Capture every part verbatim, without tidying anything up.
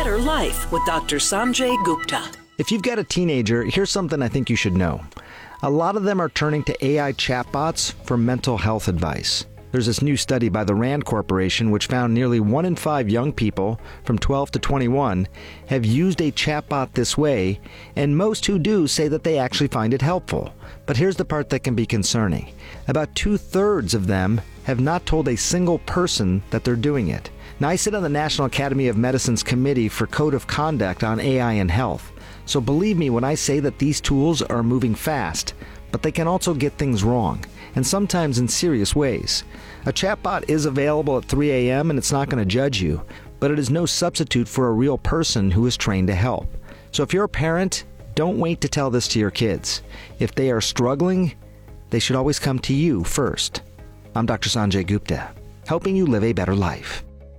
better life with Doctor Sanjay Gupta. If you've got a teenager, here's something I think you should know. A lot of them are turning to A I chatbots for mental health advice. There's this new study by the RAND Corporation which found nearly one in five young people from twelve to twenty-one have used a chatbot this way, and most who do say that they actually find it helpful. But here's the part that can be concerning. About two-thirds of them have not told a single person that they're doing it. Now, I sit on the National Academy of Medicine's Committee for Code of Conduct on A I and Health. So believe me when I say that these tools are moving fast, but they can also get things wrong, and sometimes in serious ways. A chatbot is available at three a.m. and it's not going to judge you, but it is no substitute for a real person who is trained to help. So if you're a parent, don't wait to tell this to your kids. If they are struggling, they should always come to you first. I'm Doctor Sanjay Gupta, helping you live a better life.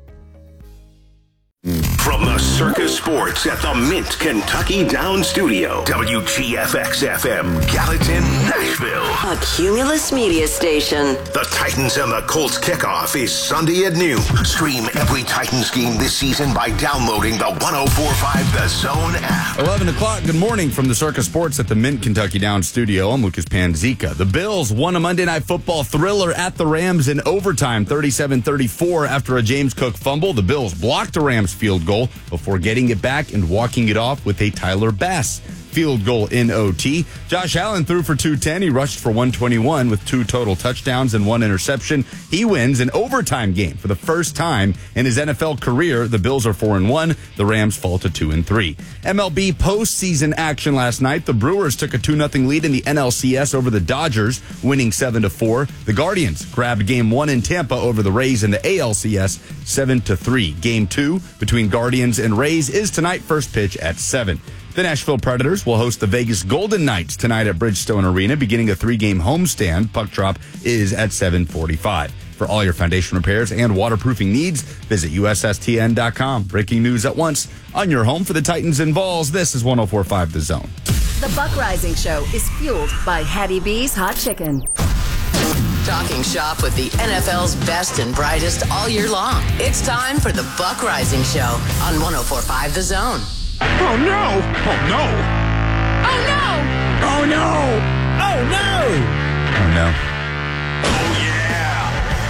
From the Circus Sports at the Mint Kentucky Down Studio, W G F X F M, Gallatin, Nashville. A Cumulus Media Station. The Titans and the Colts kickoff is Sunday at noon. Stream every Titans game this season by downloading the one oh four point five The Zone app. eleven o'clock, good morning from the Circus Sports at the Mint Kentucky Down Studio. I'm Lucas Panzica. The Bills won a Monday Night Football thriller at the Rams in overtime, thirty-seven thirty-four after a James Cook fumble. The Bills blocked a Rams field goal before getting it back and walking it off with a Tyler Bass field goal in O T. Josh Allen threw for two ten. He rushed for one twenty-one with two total touchdowns and one interception. He wins an overtime game for the first time in his N F L career. The Bills are four and one. The Rams fall to two and three. M L B postseason action last night. The Brewers took a two nothing lead in the N L C S over the Dodgers, winning seven to four. The Guardians grabbed game one in Tampa over the Rays in the A L C S, seven to three. Game two between Guardians and Rays is tonight, first pitch at seven. The Nashville Predators will host the Vegas Golden Knights tonight at Bridgestone Arena, beginning a three-game homestand. Puck drop is at seven forty-five. For all your foundation repairs and waterproofing needs, visit U S S T N dot com. Breaking news at once on your home for the Titans and Vols. This is one oh four point five The Zone. The Buck Rising Show is fueled by Hattie B's Hot Chicken. Talking shop with the N F L's best and brightest all year long. It's time for the Buck Rising Show on one oh four point five The Zone. Oh, no! Oh, no! Oh, no! Oh, no! Oh, no! Oh, no. Oh, yeah!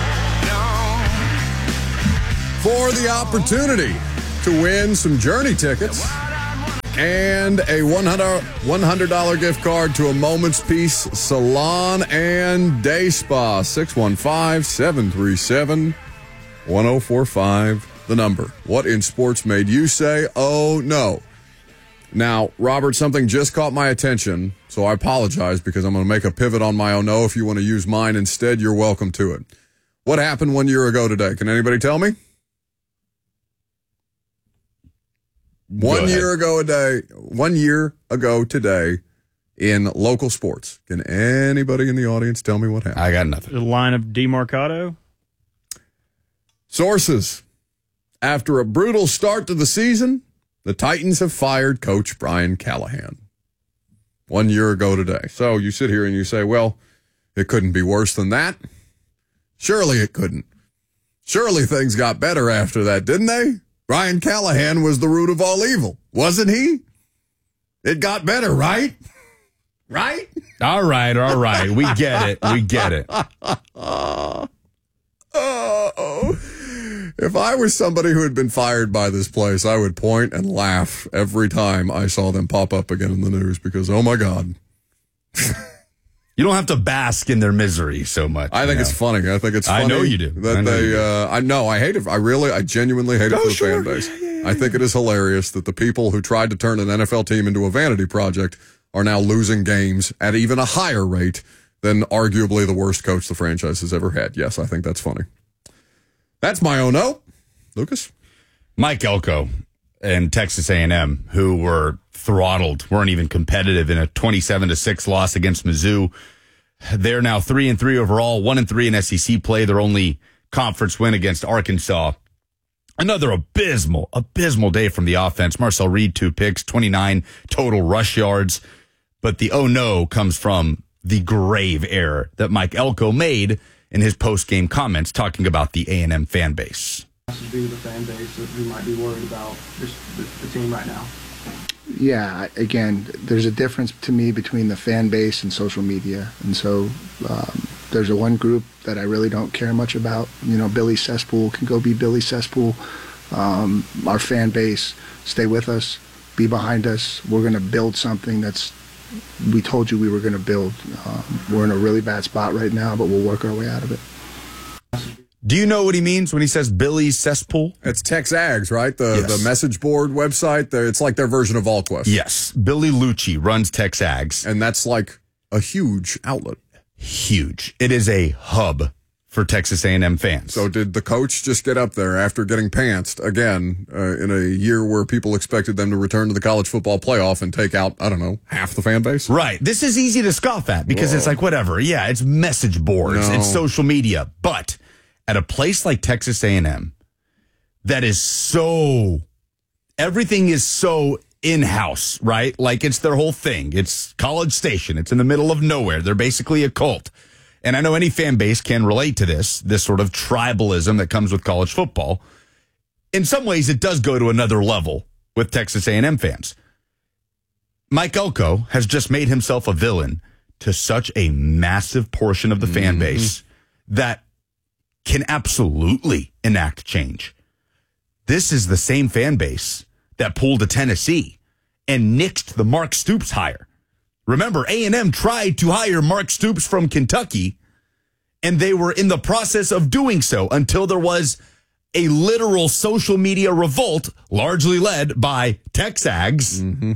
No! For the opportunity to win some Journey tickets and a one hundred dollars gift card to a Moment's Peace Salon and Day Spa. six one five, seven three seven, one oh four five. The number. What in sports made you say, oh, no? Now, Robert, something just caught my attention, so I apologize because I'm going to make a pivot on my oh, no. If you want to use mine instead, you're welcome to it. What happened one year ago today? Can anybody tell me? One year ago a day, one year ago today in local sports. Can anybody in the audience tell me what happened? I got nothing. The line of DeMarcado? Sources. After a brutal start to the season, the Titans have fired Coach Brian Callahan. One year ago today. So you sit here and you say, well, it couldn't be worse than that. Surely it couldn't. Surely things got better after that, didn't they? Brian Callahan was the root of all evil, wasn't he? It got better, right? Right? All right, all right. We get it. We get it. Oh, if I was somebody who had been fired by this place, I would point and laugh every time I saw them pop up again in the news because, oh, my God. You don't have to bask in their misery so much. I think know? it's funny. I think it's funny. I know you do. That I know they, you do. Uh, I know, I hate it. I really, I genuinely hate it oh, for the sure. fan base. Yeah, yeah, yeah, I think it is hilarious that the people who tried to turn an N F L team into a vanity project are now losing games at even a higher rate than arguably the worst coach the franchise has ever had. Yes, I think that's funny. That's my oh no. Lucas? Mike Elko and Texas A and M, who were throttled, weren't even competitive in a twenty-seven to six loss against Mizzou. They're now three and three overall, one and three in S E C play. Their only conference win against Arkansas. Another abysmal, abysmal day from the offense. Marcel Reed, two picks, twenty-nine total rush yards. But the oh no comes from the grave error that Mike Elko made in his post-game comments talking about the A and M fan base. message be to the fan base who might be worried about this, the, the team right now? Yeah, again, there's a difference to me between the fan base and social media. And so um, there's a one group that I really don't care much about. You know, Billy Cesspool can go be Billy Cesspool. Um, our fan base, stay with us, be behind us. We're going to build something that's we told you we were going to build. Um, we're in a really bad spot right now, but we'll work our way out of it. Do you know what he means when he says Billy Cesspool? It's Texags, right? The Yes. the message board website. They're- It's like their version of VolQuest. Yes. Billy Lucci runs Texags. And that's like a huge outlet. Huge. It is a hub for Texas A and M fans. So did the coach just get up there after getting pantsed again uh, in a year where people expected them to return to the college football playoff and take out, I don't know, half the fan base? Right. This is easy to scoff at because Whoa. it's like, whatever. Yeah, it's message boards. No. It's social media. But at a place like Texas A and M that is so, everything is so in-house, right? Like it's their whole thing. It's College Station. It's in the middle of nowhere. They're basically a cult. And I know any fan base can relate to this, this sort of tribalism that comes with college football. In some ways, it does go to another level with Texas A and M fans. Mike Elko has just made himself a villain to such a massive portion of the fan Mm-hmm. base that can absolutely enact change. This is the same fan base that pulled to Tennessee and nixed the Mark Stoops hire. Remember, A and M tried to hire Mark Stoops from Kentucky, and they were in the process of doing so until there was a literal social media revolt, largely led by Texags, Mm-hmm.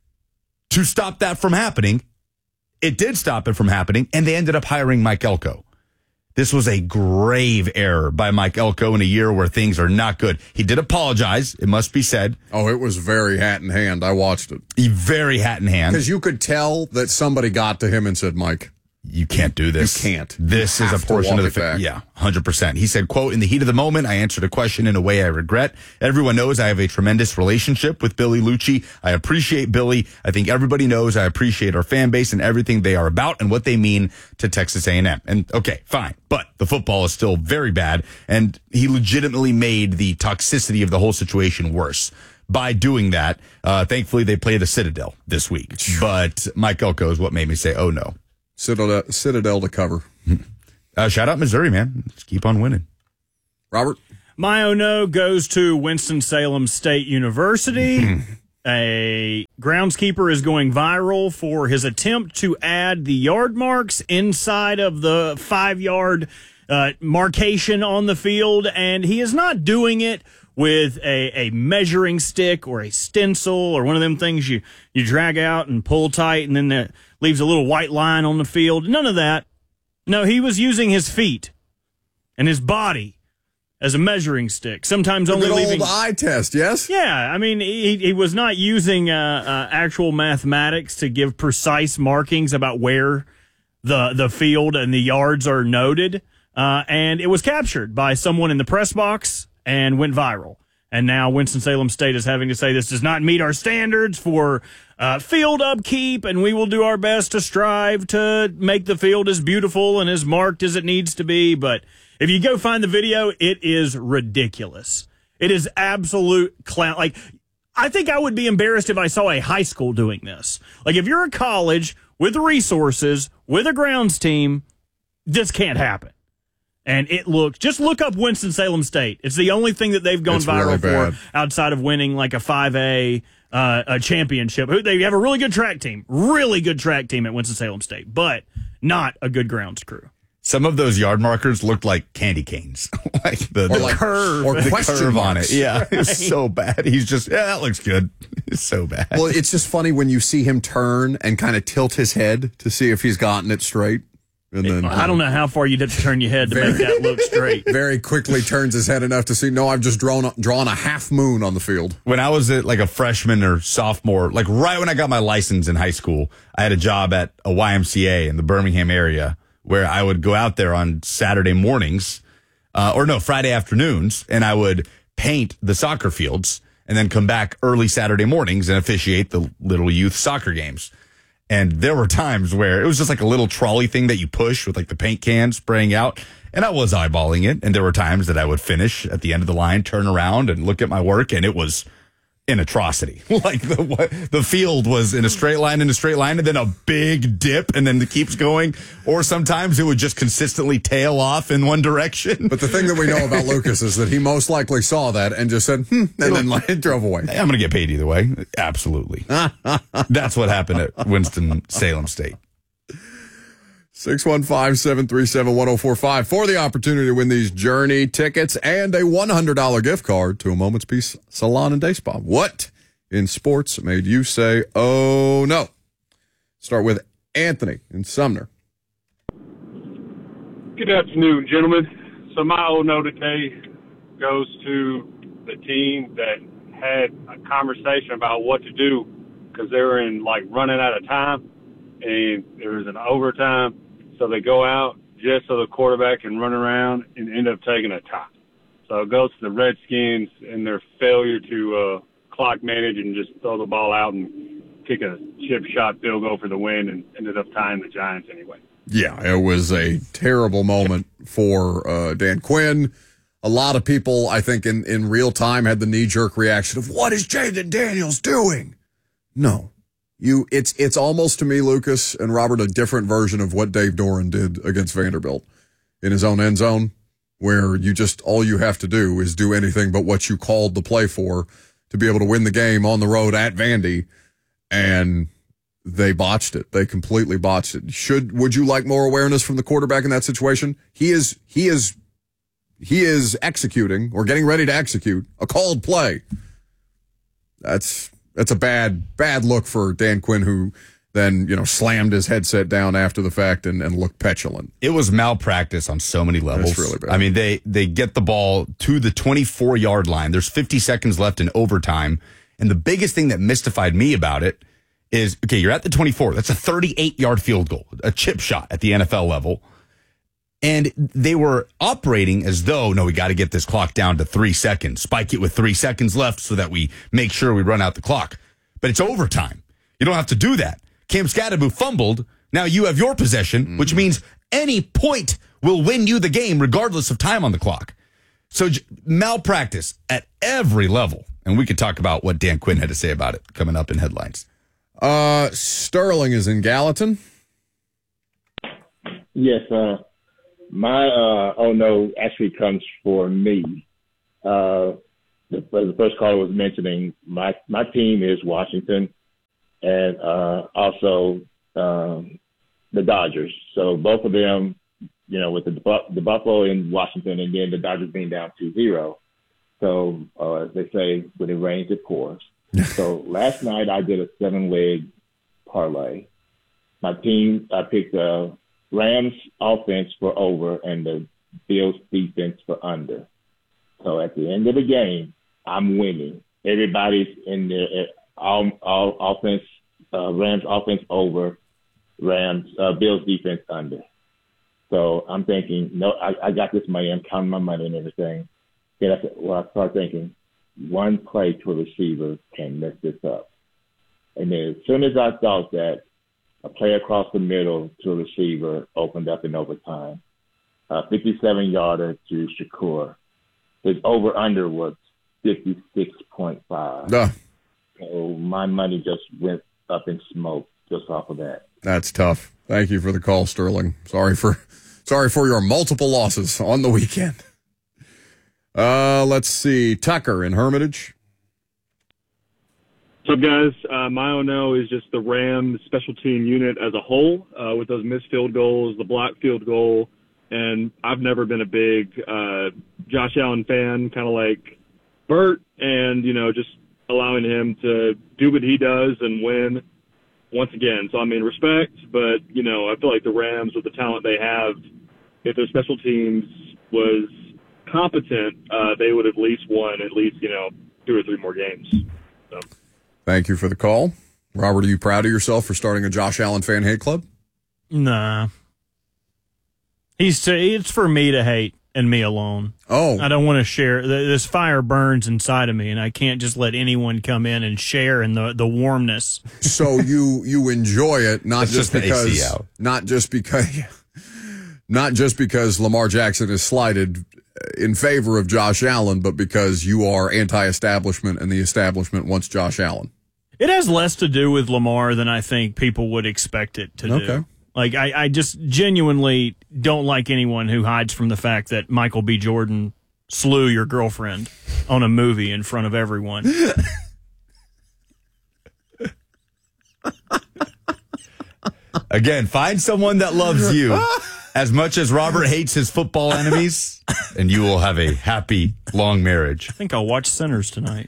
to stop that from happening. It did stop it from happening, and they ended up hiring Mike Elko. This was a grave error by Mike Elko in a year where things are not good. He did apologize, it must be said. Oh, it was very hat in hand. I watched it. He very hat in hand. Because you could tell that somebody got to him and said, Mike, You can't do this. You can't. This You is have a to portion walk of the it fa- back. yeah, one hundred percent. He said, quote, "In the heat of the moment, I answered a question in a way I regret. Everyone knows I have a tremendous relationship with Billy Lucci. I appreciate Billy. I think everybody knows I appreciate our fan base and everything they are about and what they mean to Texas A and M. And okay, fine. But the football is still very bad. And he legitimately made the toxicity of the whole situation worse by doing that. Uh, thankfully, they play the Citadel this week. But Mike Elko is what made me say, oh, no. Citadel, Citadel to cover. Uh, shout out Missouri, man. Let's keep on winning. Robert? My oh no goes to Winston-Salem State University. A groundskeeper is going viral for his attempt to add the yard marks inside of the five-yard uh, marcation on the field, and he is not doing it with a, a measuring stick or a stencil or one of them things you, you drag out and pull tight and then that leaves a little white line on the field. None of that. No, he was using his feet and his body as a measuring stick, sometimes A only good leaving... old eye test, yes? Yeah, I mean, he, he was not using uh, uh, actual mathematics to give precise markings about where the the field and the yards are noted, uh, and it was captured by someone in the press box and went viral. And now Winston-Salem State is having to say this does not meet our standards for uh, field upkeep, and we will do our best to strive to make the field as beautiful and as marked as it needs to be. But if you go find the video, it is ridiculous. It is absolute clown. Like, I think I would be embarrassed if I saw a high school doing this. Like, if you're a college with resources, with a grounds team, this can't happen. And it looks, just look up Winston-Salem State. It's the only thing that they've gone It's viral really bad. for outside of winning like a five A uh, a championship. They have a really good track team, really good track team at Winston-Salem State, but not a good grounds crew. Some of those yard markers looked like candy canes, like the, Or the like- curve, or the question curve on marks. it. Yeah, it's so bad. He's just, yeah, that looks good. It's so bad. Well, it's just funny when you see him turn and kind of tilt his head to see if he's gotten it straight. And then I don't know how far you'd have to turn your head to make that look straight. very quickly turns his head enough to see, no, I've just drawn a, drawn a half moon on the field. When I was at like a freshman or sophomore, like right when I got my license in high school, I had a job at a Y M C A in the Birmingham area where I would go out there on Saturday mornings, uh, or no, Friday afternoons, and I would paint the soccer fields and then come back early Saturday mornings and officiate the little youth soccer games. And there were times where it was just like a little trolley thing that you push with like the paint can spraying out. And I was eyeballing it. And there were times that I would finish at the end of the line, turn around and look at my work. And it was an atrocity. Like the the field was in a straight line, in a straight line, and then a big dip, and then it keeps going. Or sometimes it would just consistently tail off in one direction. But the thing that we know about Lucas is that he most likely saw that and just said, hmm, and then like, drove away. I'm going to get paid either way. Absolutely. That's what happened at Winston-Salem State. six one five, seven three seven, one oh four five for the opportunity to win these Journey tickets and a one hundred dollars gift card to a Moment's Peace Salon and Day Spa. What in sports made you say, oh, no? Start with Anthony in Sumner. Good afternoon, gentlemen. So my oh no today goes to the team that had a conversation about what to do because they were in, like, running out of time, and there was an overtime. So they go out just so the quarterback can run around and end up taking a tie. So it goes to the Redskins and their failure to uh, clock manage and just throw the ball out and kick a chip shot field goal for the win, and ended up tying the Giants anyway. Yeah, it was a terrible moment for uh, Dan Quinn. A lot of people, I think, in, in real time had the knee-jerk reaction of, what is Jaden Daniels doing? No. You, it's it's almost to me, Lucas and Robert, a different version of what Dave Doran did against Vanderbilt in his own end zone, where you just, all you have to do is do anything but what you called the play for to be able to win the game on the road at Vandy, and they botched it. They completely botched it. Should, would you like more awareness from the quarterback in that situation? He is, he is, he is executing or getting ready to execute a called play. That's, That's a bad, bad look for Dan Quinn, who then, you know, slammed his headset down after the fact and, and looked petulant. It was malpractice on so many levels. That's really bad. I mean, they, they get the ball to the twenty-four-yard line. There's fifty seconds left in overtime. And the biggest thing that mystified me about it is, okay, you're at the twenty-four. That's a thirty-eight-yard field goal, a chip shot at the N F L level. And they were operating as though, no, we got to get this clock down to three seconds. Spike it with three seconds left so that we make sure we run out the clock. But it's overtime. You don't have to do that. Cam Scadaboo fumbled. Now you have your possession, mm-hmm. which means any point will win you the game regardless of time on the clock. So j- malpractice at every level. And we could talk about what Dan Quinn had to say about it coming up in headlines. Uh, Sterling is in Gallatin. Yes, uh, my uh, oh no actually comes for me. Uh, the, the first caller was mentioning my my team is Washington, and uh, also um, the Dodgers. So both of them, you know, with the the Buffalo in Washington, and then the Dodgers being down two zero. So uh, as they say, when it rains, it pours. So last night I did a seven leg parlay. My team, I picked uh, Rams offense for over and the Bills defense for under. So at the end of the game, I'm winning. Everybody's in there. All, all offense, uh, Rams offense over, Rams, uh, Bills defense under. So I'm thinking, no, I, I got this money. I'm counting my money and everything. Then I, said, well, I start thinking, one play to a receiver can mess this up. And then as soon as I thought that, a play across the middle to a receiver opened up in overtime. A fifty-seven-yarder to Shakur. His over-under was fifty-six point five. Uh, so my money just went up in smoke just off of that. That's tough. Thank you for the call, Sterling. Sorry for sorry for your multiple losses on the weekend. Uh, let's see. Tucker in Hermitage. What's up, guys? Uh, my oh no is just the Rams special team unit as a whole, uh, with those missed field goals, the blocked field goal, and I've never been a big uh, Josh Allen fan, kind of like Bert, and, you know, just allowing him to do what he does and win once again. So, I mean, respect, but, you know, I feel like the Rams, with the talent they have, if their special teams was competent, uh, they would have at least won at least, you know, two or three more games. So. Thank you for the call. Robert, are you proud of yourself for starting a Josh Allen fan hate club? Nah. He's to, it's for me to hate. and me alone. Oh. I don't want to share. This fire burns inside of me, and I can't just let anyone come in and share in the, the warmness. So you you enjoy it, not It's just, just the A C because out. not just because not just because Lamar Jackson is slighted in favor of Josh Allen, but because you are anti-establishment and the establishment wants Josh Allen. It has less to do with Lamar than I think people would expect it to Okay. do. Like, I, I just genuinely don't like anyone who hides from the fact that Michael B. Jordan slew your girlfriend on a movie in front of everyone. Again, find someone that loves you as much as Robert hates his football enemies, and you will have a happy, long marriage. I think I'll watch Sinners tonight.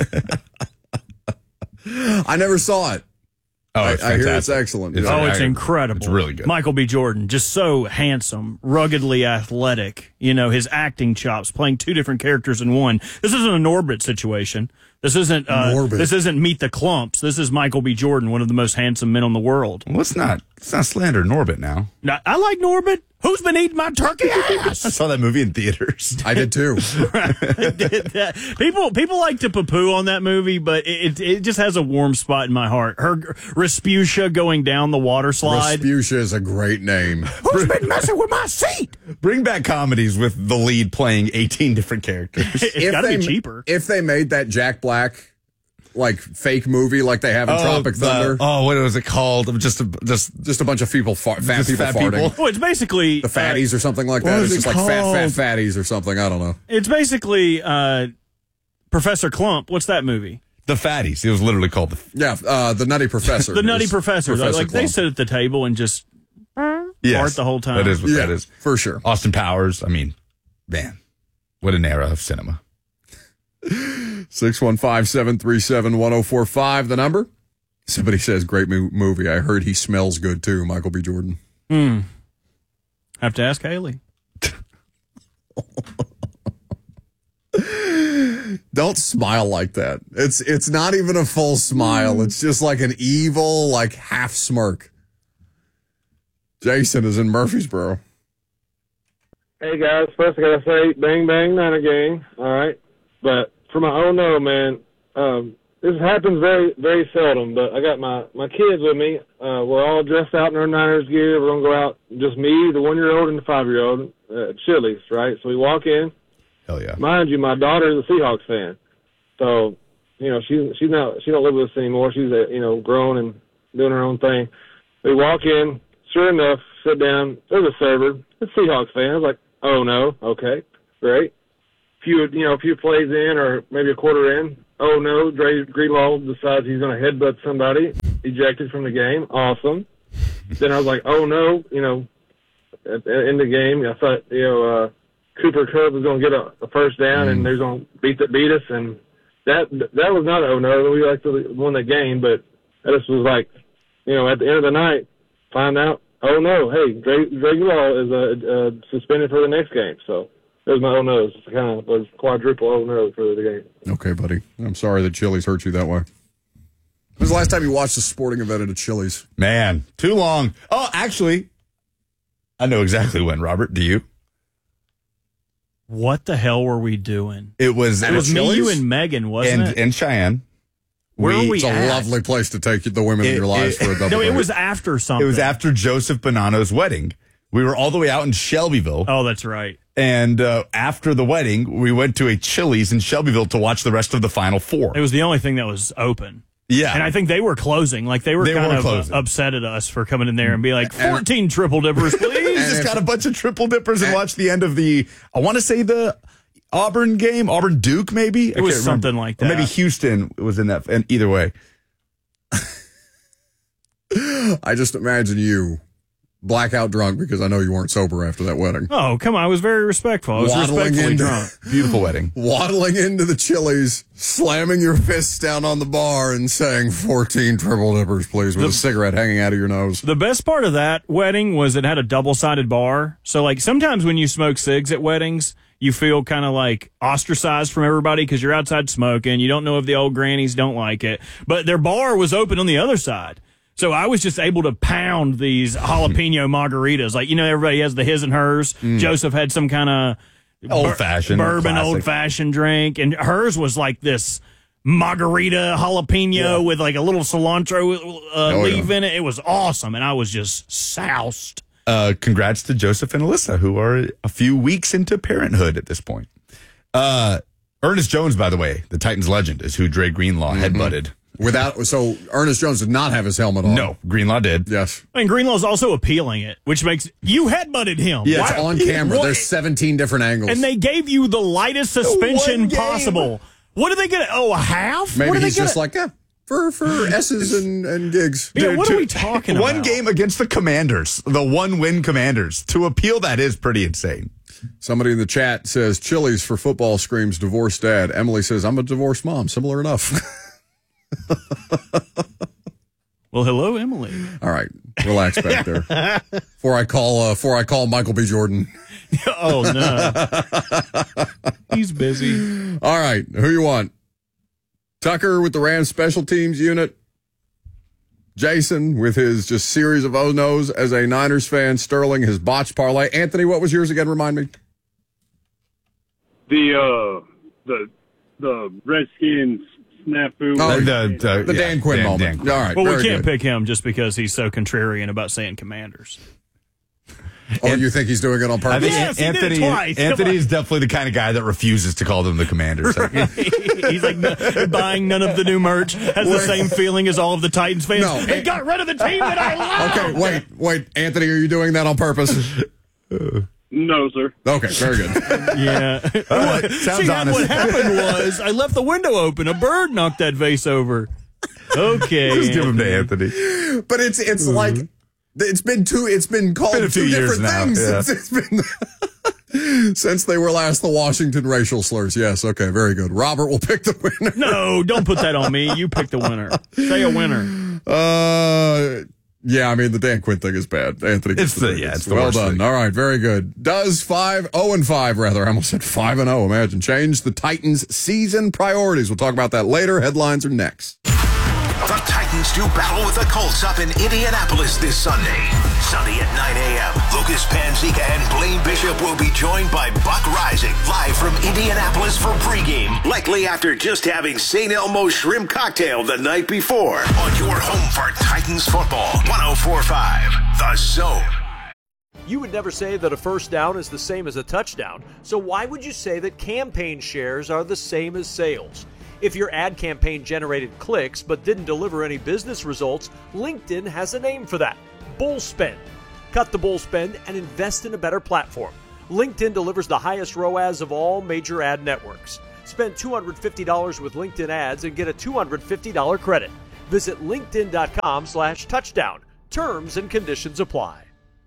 I never saw it. Oh, it's I, I hear it's fantastic. excellent. It's, oh, it's incredible. It's really good. Michael B. Jordan, just so handsome, ruggedly athletic. You know, his acting chops, playing two different characters in one. This isn't a Norbit situation. This isn't uh, Norbit. This isn't Meet the Clumps. This is Michael B. Jordan, one of the most handsome men on the world. Well, let's not, let's not slander Norbit now. Now, I like Norbit. Who's been eating my turkey ass? I saw that movie in theaters. I did too. people people like to poo-poo on that movie, but it, it it just has a warm spot in my heart. Her Respucia going down the water slide. Respucia is a great name. Who's been messing with my seat? Bring back comedies with the lead playing eighteen different characters. It's got to they, be cheaper. If they made that Jack Black like fake movie like they have in Oh, Tropic the- Thunder. oh, what was it called? Just a, just Just a bunch of people, far, fat Just people fat farting. people. Well, it's basically The fatties or something like what that. was It's it just like fat, fat called? fatties or something. I don't know. It's basically uh, Professor Klump. What's that movie? the fatties. It was literally called the. Yeah, uh, the Nutty Professor. The Nutty is Professor. Professor Like they Klump. sit at the table and just Yes, fart the whole time. That is what Yeah, that is. for sure. Austin Powers. I mean, man, what an era of cinema. six one five, seven three seven, one oh four five, the number. Somebody says, great mo- movie. I heard he smells good too, Michael B. Jordan. Hmm. Have to ask Haley. Don't smile like that. It's it's not even a full smile. It's just like an evil, like half smirk. Jason is in Murfreesboro. Hey guys, first I gotta say, bang bang, not a gang. All right, but for my oh no, man, um, this happens very very seldom. But I got my my kids with me. Uh, we're all dressed out in our Niners gear. We're gonna go out, just me, the one year old, and the five year old. Uh, Chili's, right? So we walk in. Hell yeah. Mind you, my daughter is a Seahawks fan, so you know she's she's not she don't live with us anymore. She's a, you know grown and doing her own thing. We walk in. Sure enough, sit down. There's a server. It's a Seahawks fan. I was like, oh no, okay, great. Few, you know, a few plays in, or maybe a quarter in. Oh no, Dre Greenlaw decides he's going to headbutt somebody, ejected from the game. Awesome. Then I was like, oh no, you know, at, in the game, I thought, you know, uh, Cooper Kupp was going to get a, a first down, mm. and they're going to beat the, beat us, and that that was not an oh no. We actually won the game, but that just was like, you know, at the end of the night, find out. Oh no! Hey, Dre, Dre Greenlaw is uh, uh, suspended for the next game. So there's my oh no's. It kind of was quadruple oh no for the game. Okay, buddy. I'm sorry that Chili's hurt you that way. When was the last time you watched a sporting event at a Chili's? Man, too long. Oh, actually, I know exactly when, Robert. Do you? What the hell were we doing? It was, it was me, you, and Megan, wasn't and, it? In Cheyenne. Where we, are we It's a at? lovely place to take the women It- in your lives it- for a double No, it date. was after something. It was after Joseph Bonanno's wedding. We were all the way out in Shelbyville. Oh, that's right. And uh, after the wedding, we went to a Chili's in Shelbyville to watch the rest of the Final Four. It was the only thing that was open. Yeah. And I think they were closing. Like, they were They kind were of closing. uh, upset at us for coming in there and be like, fourteen triple dippers, We please. just got a bunch of triple dippers and watched the end of the, I want to say the Auburn game, Auburn Duke maybe? It was something like that. Or maybe Houston was in that, and either way. I just imagine you blackout drunk because I know you weren't sober after that wedding. Oh, come on. I was very respectful. I was Waddling respectfully into- drunk. Beautiful wedding. Waddling into the Chili's, slamming your fists down on the bar and saying fourteen triple dippers, please, with a cigarette hanging out of your nose. The best part of that wedding was it had a double-sided bar. So, like, sometimes when you smoke cigs at weddings, you feel kind of like ostracized from everybody because you're outside smoking. You don't know if the old grannies don't like it. But their bar was open on the other side. So I was just able to pound these jalapeno margaritas. Like, you know, everybody has the his and hers. Mm. Joseph had some kind of, Old-fashioned. Bourbon classic. old-fashioned drink. And hers was like this margarita jalapeno yeah. with like a little cilantro uh, oh, leaf yeah. in it. It was awesome. And I was just soused. Uh, congrats to Joseph and Alyssa, who are a few weeks into parenthood at this point. Uh, Ernest Jones, by the way, the Titans legend, is who Dre Greenlaw mm-hmm. headbutted. Without so Ernest Jones did not have his helmet on. No, Greenlaw did. Yes. I mean, Greenlaw's also appealing it, which makes you headbutted him. Yeah, it's on camera. There's seventeen different angles. And they gave you the lightest suspension possible. What are they going to, oh, a half? Maybe what he's gonna, just like, yeah, for, for S's and, and gigs. Yeah, Dude, what to, are we talking about? One game against the Commanders, the one-win Commanders. To appeal that is pretty insane. Somebody in the chat says, Chili's for football screams divorced dad. Emily says, I'm a divorced mom. Similar enough. Well, hello, Emily. All right, relax back there. Before I call, uh, before I call Michael B. Jordan. Oh no, he's busy. All right, who you want? Tucker with the Rams special teams unit. Jason with his just series of oh-no's as a Niners fan. Sterling his botch parlay. Anthony, what was yours again? Remind me. The uh, the the Redskins. Snafu. Oh, the, the, the yeah, Dan Quinn Dan, moment. Dan Quinn. All right. Well, we can't good. pick him just because he's so contrarian about saying Commanders. Oh, and, you think he's doing it on purpose? I think yes, Anthony, he did it twice. Anthony's definitely the kind of guy that refuses to call them the Commanders. He's like no, buying none of the new merch. Has the same feeling as all of the Titans fans. No, they got rid of the team that I love. Okay, wait, wait, Anthony, are you doing that on purpose? No, sir. Okay, very good. Yeah. Uh, sounds See, honest. What happened was I left the window open. A bird knocked that vase over. Okay. Just give him to Anthony. But it's it's mm-hmm. like it's been two. It's been called it's been a few two years different now. things Yeah. since it's been since they were last the Washington racial slurs. Yes. Okay. Very good. Robert will pick the winner. No, don't put that on me. You pick the winner. Say a winner. Uh. Yeah, I mean, the Dan Quinn thing is bad. Anthony It's the, the, yeah, it's the well worst done. thing. All right, very good. Does five, oh and five, rather. I almost said five and oh, imagine. Change the Titans' season priorities. We'll talk about that later. Headlines are next. The Titans do battle with the Colts up in Indianapolis this Sunday. Sunday at nine a.m., Lucas Panzica and Blaine Bishop will be joined by Buck Rising, live from Indianapolis for pregame, likely after just having Saint Elmo's shrimp cocktail the night before. On your home for Titans football, one oh four point five, The Zone. You would never say that a first down is the same as a touchdown, so why would you say that campaign shares are the same as sales? If your ad campaign generated clicks but didn't deliver any business results, LinkedIn has a name for that: bull spend. Cut the bull spend and invest in a better platform. LinkedIn delivers the highest R O A S of all major ad networks. Spend two hundred fifty dollars with LinkedIn ads and get a two hundred fifty dollars credit. Visit linkedin.com slash touchdown. Terms and conditions apply.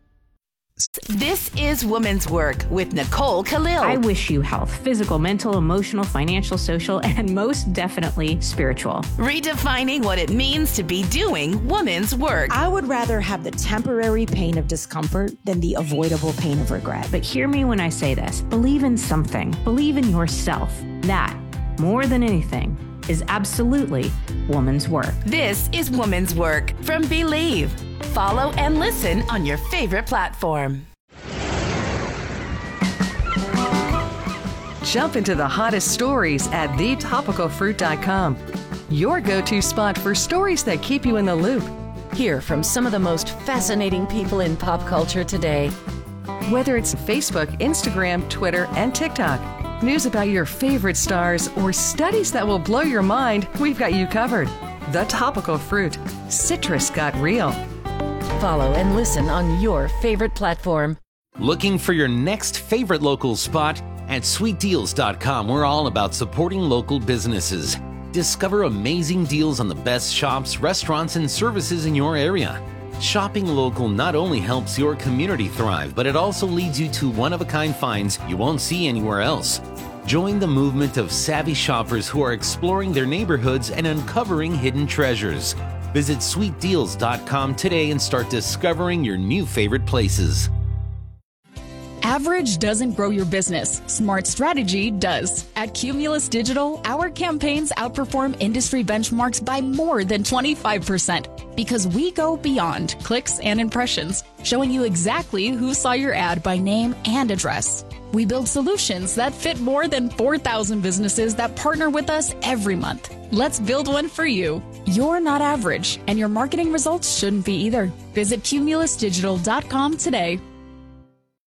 This is Women's Work with Nicole Khalil. I wish you health, physical, mental, emotional, financial, social, and most definitely spiritual. Redefining what it means to be doing women's work. I would rather have the temporary pain of discomfort than the avoidable pain of regret. But hear me when I say this. Believe in something. Believe in yourself. That, more than anything, is absolutely woman's work. This is Woman's Work from Believe. Follow and listen on your favorite platform. Jump into the hottest stories at the topical fruit dot com. Your go-to spot for stories that keep you in the loop. Hear from some of the most fascinating people in pop culture today. Whether it's Facebook, Instagram, Twitter, and TikTok, news about your favorite stars, or studies that will blow your mind, we've got you covered. The Topical Fruit. Citrus got real. Follow and listen on your favorite platform. Looking for your next favorite local spot? At sweet deals dot com, we're all about supporting local businesses. Discover amazing deals on the best shops, restaurants, and services in your area. Shopping local not only helps your community thrive, but it also leads you to one-of-a-kind finds you won't see anywhere else. Join the movement of savvy shoppers who are exploring their neighborhoods and uncovering hidden treasures. Visit sweet deals dot com today and start discovering your new favorite places. Average doesn't grow your business. Smart strategy does. At Cumulus Digital, our campaigns outperform industry benchmarks by more than twenty-five percent because we go beyond clicks and impressions, showing you exactly who saw your ad by name and address. We build solutions that fit more than four thousand businesses that partner with us every month. Let's build one for you. You're not average, and your marketing results shouldn't be either. Visit Cumulus Digital dot com today.